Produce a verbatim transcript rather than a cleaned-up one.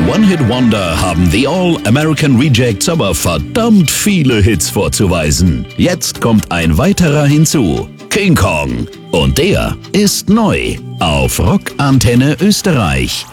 Ein One-Hit-Wonder haben The All-American Rejects aber verdammt viele Hits vorzuweisen. Jetzt kommt ein weiterer hinzu. King Kong. Und der ist neu auf Rock Antenne Österreich.